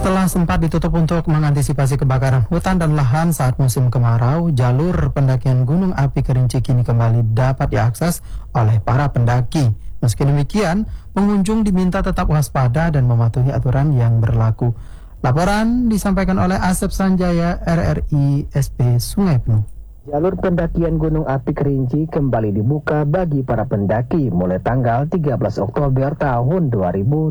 Setelah sempat ditutup untuk mengantisipasi kebakaran hutan dan lahan saat musim kemarau, jalur pendakian Gunung Api Kerinci kini kembali dapat diakses oleh para pendaki. Meski demikian, pengunjung diminta tetap waspada dan mematuhi aturan yang berlaku. Laporan disampaikan oleh Asep Sanjaya, RRI SP Sungai Penuh. Jalur pendakian Gunung Api Kerinci kembali dibuka bagi para pendaki mulai tanggal 13 Oktober tahun 2026.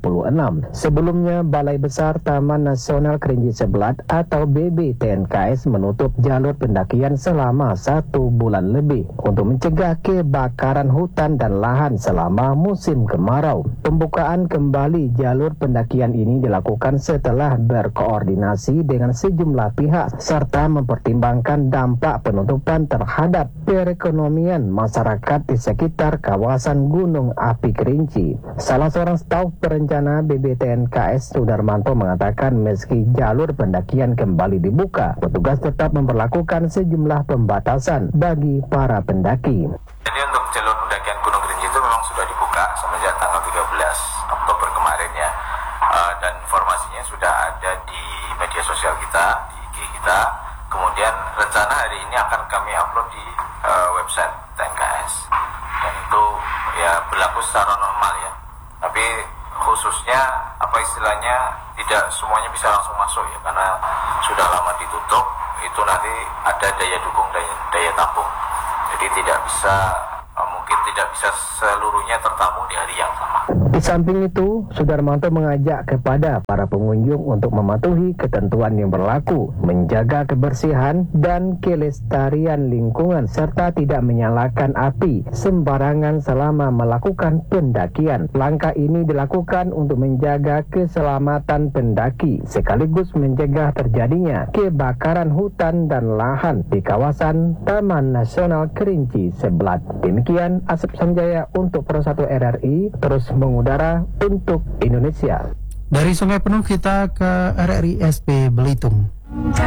Sebelumnya, Balai Besar Taman Nasional Kerinci Seblat atau BBTNKS menutup jalur pendakian selama 1 bulan lebih untuk mencegah kebakaran hutan dan lahan selama musim kemarau. Pembukaan kembali jalur pendakian ini dilakukan setelah berkoordinasi dengan sejumlah pihak serta mempertimbangkan dampak penutupan terhadap perekonomian masyarakat di sekitar kawasan Gunung Api Kerinci. Salah seorang staf perencana BBTNKS Sudarmanto mengatakan meski jalur pendakian kembali dibuka, petugas tetap memperlakukan sejumlah pembatasan bagi para pendaki. Jadi untuk jalur pendakian Gunung Kerinci itu memang sudah dibuka semenjak tanggal 13 Oktober kemarin ya. Dan informasinya sudah ada di media sosial kita, di IG kita. Kemudian rencana hari ini akan kami upload di website TNKS. Dan itu ya berlaku secara normal ya. Tapi khususnya apa istilahnya tidak semuanya bisa langsung masuk ya, karena sudah lama ditutup. Itu nanti ada daya dukung, daya tampung. Jadi mungkin tidak bisa seluruhnya tertampung di hari yang sama. Di samping itu, Sudarmanto mengajak kepada para pengunjung untuk mematuhi ketentuan yang berlaku, menjaga kebersihan dan kelestarian lingkungan, serta tidak menyalakan api sembarangan selama melakukan pendakian. Langkah ini dilakukan untuk menjaga keselamatan pendaki, sekaligus mencegah terjadinya kebakaran hutan dan lahan di kawasan Taman Nasional Kerinci Seblat. Demikian Asep Sanjaya untuk Pro 1 RRI, terus mengudara untuk Indonesia. Dari Sungai Penuh kita ke RRI SP Belitung.